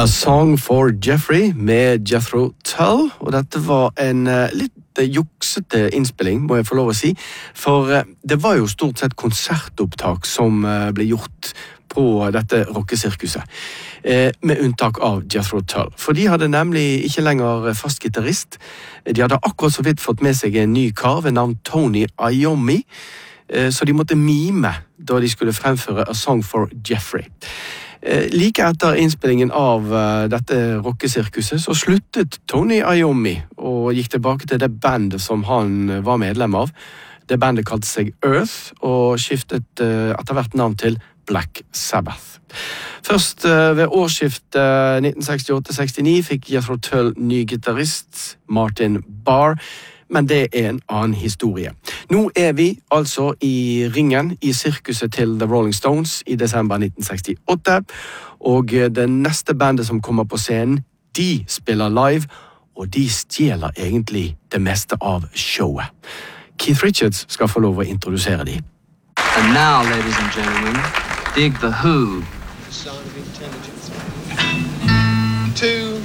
A Song for Jeffrey med Jethro Tull, og dette var en litt juksete innspilling, må jeg få lov å si, for det var jo stort sett konsertopptak som ble gjort på dette rockesirkuset, med unntak av Jethro Tull, for de hadde nemlig ikke lenger fast gitarist. De hadde akkurat så vidt fått med seg en ny kar ved navn Tony Iommi, så de måtte mime da de skulle fremføre A Song for Jeffrey. Like etter innspillingen av dette rockesirkuset så sluttet Tony Iommi og gikk tilbake til det bandet som han var medlem av. Det bandet kalte seg Earth og skiftet etter hvert navn til Black Sabbath. Først ved årsskiftet 1968-69 fikk Jethro Tull ny gitarist Martin Barr, men det en annen historie. Nå vi altså i ringen i sirkuset til The Rolling Stones i desember 1968, og det neste bandet som kommer på scenen, de spiller live, og de stjeler egentlig det meste av showet. Keith Richards skal få lov å introdusere de. And now, ladies and gentlemen, dig the Who. The sound of intelligence. 2